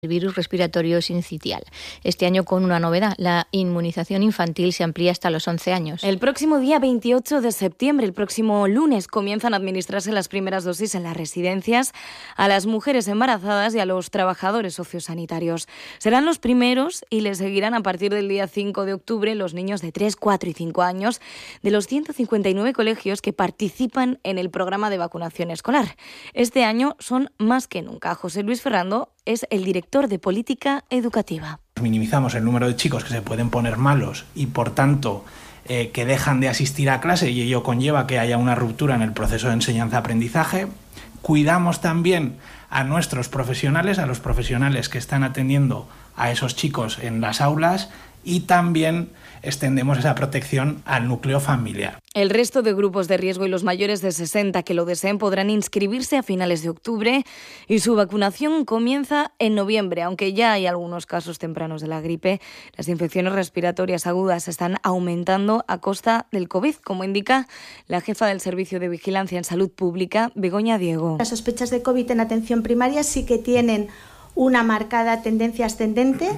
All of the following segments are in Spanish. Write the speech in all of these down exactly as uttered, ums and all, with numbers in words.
el virus respiratorio sincitial. Este año con una novedad, la inmunización infantil se amplía hasta los once años. El próximo día veintiocho de septiembre, el próximo lunes, comienzan a administrarse las primeras dosis en las residencias a las mujeres embarazadas y a los trabajadores sociosanitarios. Serán los primeros y les seguirán a partir del día cinco de octubre los niños de tres, cuatro y cinco años de los ciento cincuenta y nueve colegios que participan en el programa de vacunación escolar. Este año son más que nunca. José Luis Ferrando es el director de Política Educativa. Minimizamos el número de chicos que se pueden poner malos y, por tanto, eh, que dejan de asistir a clase, y ello conlleva que haya una ruptura en el proceso de enseñanza-aprendizaje. Cuidamos también a nuestros profesionales, a los profesionales que están atendiendo a esos chicos en las aulas, y también extendemos esa protección al núcleo familiar. El resto de grupos de riesgo y los mayores de sesenta que lo deseen podrán inscribirse a finales de octubre y su vacunación comienza en noviembre. Aunque ya hay algunos casos tempranos de la gripe, las infecciones respiratorias agudas están aumentando a costa del COVID, como indica la jefa del Servicio de Vigilancia en Salud Pública, Begoña Diego. Las sospechas de COVID en atención primaria sí que tienen una marcada tendencia ascendente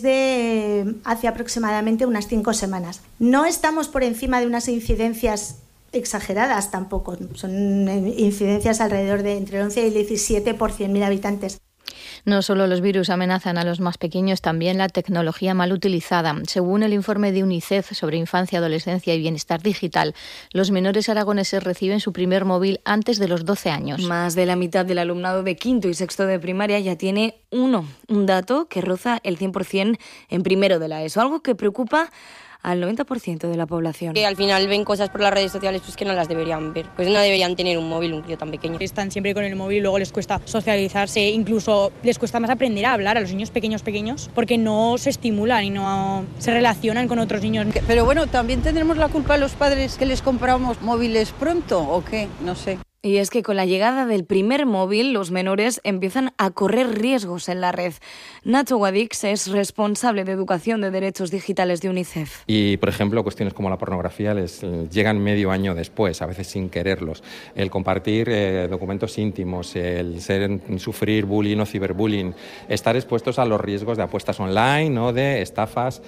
desde hace aproximadamente unas cinco semanas. No estamos por encima de unas incidencias exageradas tampoco, son incidencias alrededor de entre el once y el diecisiete por cien mil habitantes. No solo los virus amenazan a los más pequeños, también la tecnología mal utilizada. Según el informe de UNICEF sobre infancia, adolescencia y bienestar digital, los menores aragoneses reciben su primer móvil antes de los doce años. Más de la mitad del alumnado de quinto y sexto de primaria ya tiene uno, un dato que roza el cien por ciento en primero de la ESO, algo que preocupa al noventa por ciento de la población. Que al final ven cosas por las redes sociales pues que no las deberían ver. Pues no deberían tener un móvil, un crío tan pequeño. Están siempre con el móvil y luego les cuesta socializarse, incluso les cuesta más aprender a hablar a los niños pequeños pequeños porque no se estimulan y no se relacionan con otros niños. Pero bueno, también tendremos la culpa a los padres que les compramos móviles pronto, ¿o qué? No sé. Y es que con la llegada del primer móvil, los menores empiezan a correr riesgos en la red. Nacho Guadix es responsable de Educación de Derechos Digitales de UNICEF. Y, por ejemplo, cuestiones como la pornografía les llegan medio año después, a veces sin quererlos. El compartir eh, documentos íntimos, el ser, sufrir bullying o ciberbullying, estar expuestos a los riesgos de apuestas online o de estafas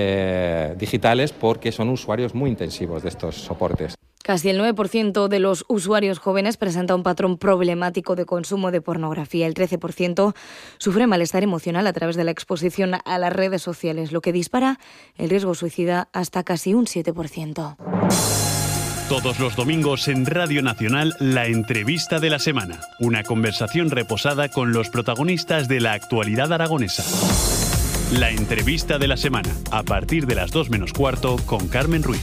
eh, digitales, porque son usuarios muy intensivos de estos soportes. Casi el nueve por ciento de los usuarios jóvenes presenta un patrón problemático de consumo de pornografía. El trece por ciento sufre malestar emocional a través de la exposición a las redes sociales, lo que dispara el riesgo suicida hasta casi un siete por ciento. Todos los domingos en Radio Nacional, la entrevista de la semana. Una conversación reposada con los protagonistas de la actualidad aragonesa. La entrevista de la semana, a partir de las dos menos cuarto, con Carmen Ruiz.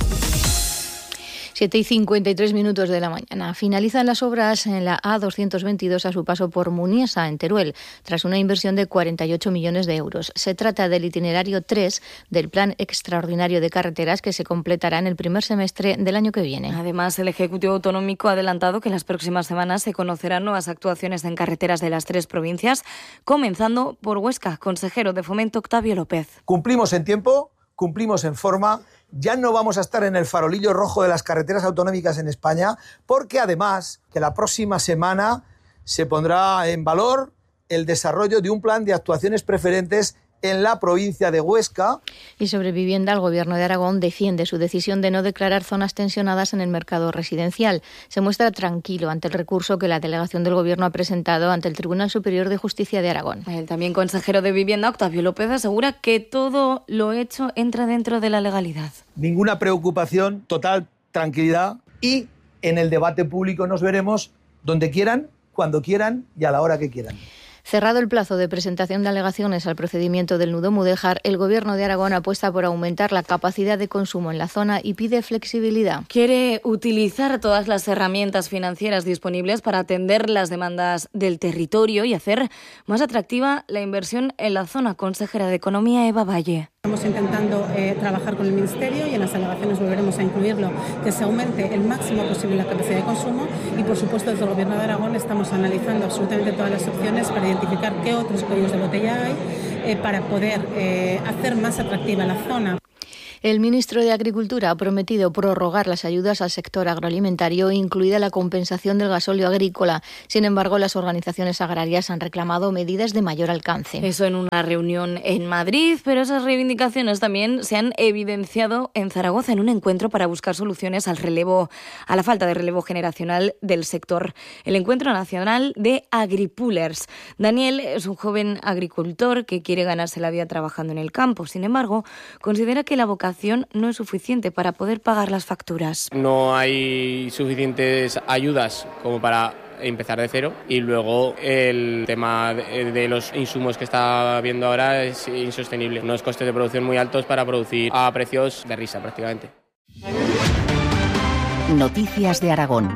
siete y cincuenta y tres minutos de la mañana. Finalizan las obras en la A doscientos veintidós a su paso por Muniesa, en Teruel, tras una inversión de cuarenta y ocho millones de euros. Se trata del itinerario tres del Plan Extraordinario de Carreteras, que se completará en el primer semestre del año que viene. Además, el Ejecutivo Autonómico ha adelantado que en las próximas semanas se conocerán nuevas actuaciones en carreteras de las tres provincias, comenzando por Huesca. Consejero de Fomento, Octavio López. Cumplimos en tiempo, cumplimos en forma. Ya no vamos a estar en el farolillo rojo de las carreteras autonómicas en España, porque además que la próxima semana se pondrá en valor el desarrollo de un plan de actuaciones preferentes en la provincia de Huesca. Y sobre vivienda, el Gobierno de Aragón defiende su decisión de no declarar zonas tensionadas en el mercado residencial. Se muestra tranquilo ante el recurso que la delegación del Gobierno ha presentado ante el Tribunal Superior de Justicia de Aragón. El también consejero de Vivienda, Octavio López, asegura que todo lo hecho entra dentro de la legalidad. Ninguna preocupación, total tranquilidad, y en el debate público nos veremos donde quieran, cuando quieran y a la hora que quieran. Cerrado el plazo de presentación de alegaciones al procedimiento del nudo Mudéjar, el Gobierno de Aragón apuesta por aumentar la capacidad de consumo en la zona y pide flexibilidad. Quiere utilizar todas las herramientas financieras disponibles para atender las demandas del territorio y hacer más atractiva la inversión en la zona. Consejera de Economía, Eva Valle. Estamos intentando eh, trabajar con el Ministerio y en las alegaciones volveremos a incluirlo, que se aumente el máximo posible la capacidad de consumo y, por supuesto, desde el Gobierno de Aragón estamos analizando absolutamente todas las opciones para identificar qué otros cuellos de botella hay eh, para poder eh, hacer más atractiva la zona. El ministro de Agricultura ha prometido prorrogar las ayudas al sector agroalimentario, incluida la compensación del gasóleo agrícola. Sin embargo, las organizaciones agrarias han reclamado medidas de mayor alcance. Eso en una reunión en Madrid, pero esas reivindicaciones también se han evidenciado en Zaragoza en un encuentro para buscar soluciones al relevo, a la falta de relevo generacional del sector. El Encuentro Nacional de Agripoolers. Daniel es un joven agricultor que quiere ganarse la vida trabajando en el campo. Sin embargo, considera que la vocación no es suficiente para poder pagar las facturas. No hay suficientes ayudas como para empezar de cero, y luego el tema de los insumos que está habiendo ahora es insostenible. Unos costes de producción muy altos para producir a precios de risa prácticamente. Noticias de Aragón.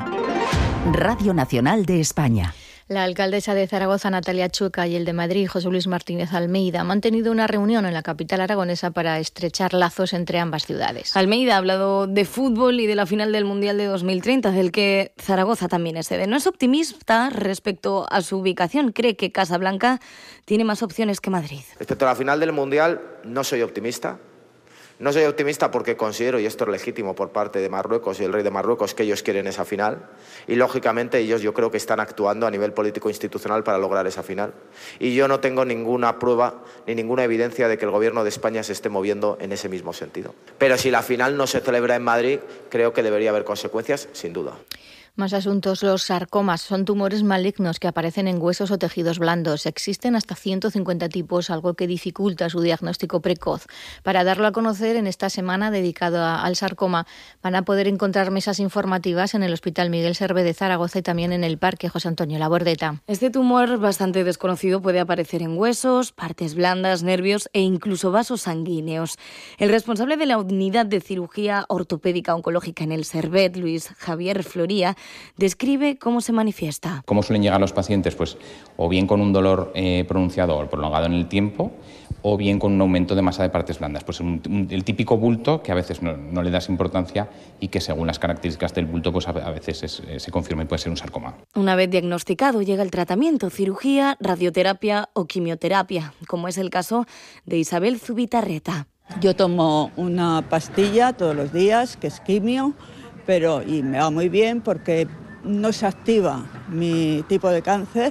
Radio Nacional de España. La alcaldesa de Zaragoza, Natalia Chueca, y el de Madrid, José Luis Martínez Almeida, han mantenido una reunión en la capital aragonesa para estrechar lazos entre ambas ciudades. Almeida ha hablado de fútbol y de la final del Mundial de dos mil treinta, del que Zaragoza también es sede. No es optimista respecto a su ubicación. Cree que Casablanca tiene más opciones que Madrid. Respecto a la final del Mundial, no soy optimista. No soy optimista porque considero, y esto es legítimo por parte de Marruecos y el rey de Marruecos, que ellos quieren esa final. Y lógicamente ellos yo creo que están actuando a nivel político institucional para lograr esa final. Y yo no tengo ninguna prueba ni ninguna evidencia de que el gobierno de España se esté moviendo en ese mismo sentido. Pero si la final no se celebra en Madrid, creo que debería haber consecuencias, sin duda. Más asuntos. Los sarcomas son tumores malignos que aparecen en huesos o tejidos blandos. Existen hasta ciento cincuenta tipos, algo que dificulta su diagnóstico precoz. Para darlo a conocer, en esta semana dedicada al sarcoma van a poder encontrar mesas informativas en el Hospital Miguel Servet de Zaragoza y también en el Parque José Antonio Labordeta. Este tumor, bastante desconocido, puede aparecer en huesos, partes blandas, nervios e incluso vasos sanguíneos. El responsable de la unidad de cirugía ortopédica oncológica en el Servet, Luis Javier Floría, describe cómo se manifiesta. ¿Cómo suelen llegar los pacientes? Pues o bien con un dolor eh, pronunciado o prolongado en el tiempo, o bien con un aumento de masa de partes blandas. Pues un, un, el típico bulto que a veces no, no le das importancia y que según las características del bulto pues a, a veces es, eh, se confirma y puede ser un sarcoma. Una vez diagnosticado llega el tratamiento, cirugía, radioterapia o quimioterapia, como es el caso de Isabel Zubitarreta. Yo tomo una pastilla todos los días, que es quimio, pero y me va muy bien porque no se activa mi tipo de cáncer,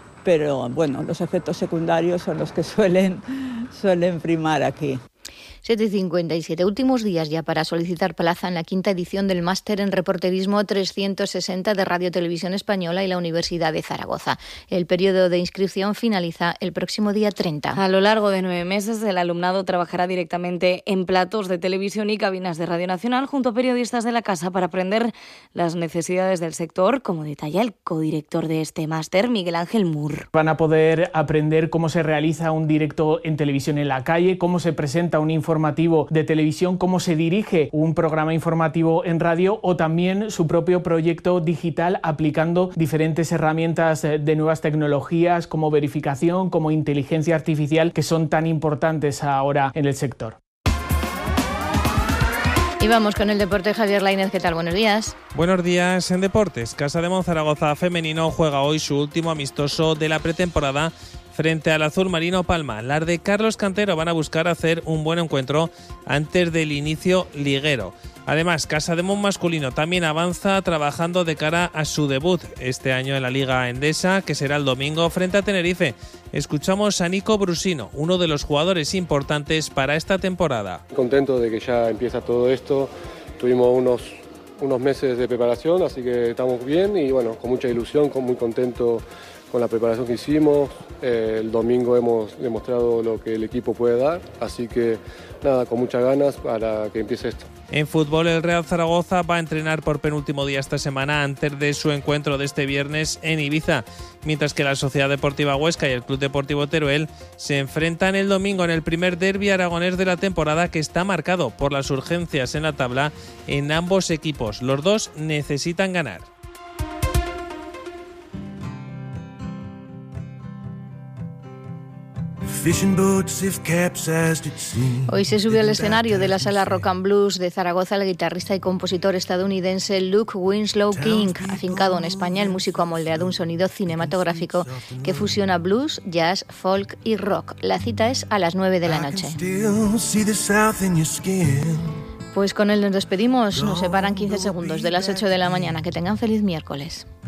pero bueno, los efectos secundarios son los que suelen, suelen primar aquí. siete y cincuenta y siete. Últimos días ya para solicitar plaza en la quinta edición del Máster en Reporterismo trescientos sesenta de Radio Televisión Española y la Universidad de Zaragoza. El periodo de inscripción finaliza el próximo día treinta. A lo largo de nueve meses, el alumnado trabajará directamente en platos de televisión y cabinas de Radio Nacional junto a periodistas de la casa para aprender las necesidades del sector, como detalla el codirector de este máster, Miguel Ángel Mur. Van a poder aprender cómo se realiza un directo en televisión en la calle, cómo se presenta un informativo de televisión, cómo se dirige un programa informativo en radio o también su propio proyecto digital aplicando diferentes herramientas de nuevas tecnologías como verificación, como inteligencia artificial, que son tan importantes ahora en el sector. Y vamos con el deporte. Javier Lainez, ¿qué tal? Buenos días. Buenos días. En deportes, Casa de Monzaragoza femenino juega hoy su último amistoso de la pretemporada frente al azul marino Palma. Las de Carlos Cantero van a buscar hacer un buen encuentro antes del inicio liguero. Además, Casa de Mon masculino también avanza trabajando de cara a su debut este año en la Liga Endesa, que será el domingo frente a Tenerife. Escuchamos a Nico Brusino, uno de los jugadores importantes para esta temporada. Contento de que ya empieza todo esto. Tuvimos unos, unos meses de preparación, así que estamos bien y bueno, con mucha ilusión, con muy contento con la preparación que hicimos. Eh, el domingo hemos demostrado lo que el equipo puede dar, así que nada, con muchas ganas para que empiece esto. En fútbol, el Real Zaragoza va a entrenar por penúltimo día esta semana antes de su encuentro de este viernes en Ibiza, mientras que la Sociedad Deportiva Huesca y el Club Deportivo Teruel se enfrentan el domingo en el primer derbi aragonés de la temporada, que está marcado por las urgencias en la tabla en ambos equipos. Los dos necesitan ganar. Hoy se sube al escenario de la Sala Rock and Blues de Zaragoza el guitarrista y compositor estadounidense Luke Winslow King. Afincado en España, el músico ha moldeado un sonido cinematográfico que fusiona blues, jazz, folk y rock. La cita es a las nueve de la noche. Pues con él nos despedimos. Nos separan quince segundos de las ocho de la mañana. Que tengan feliz miércoles.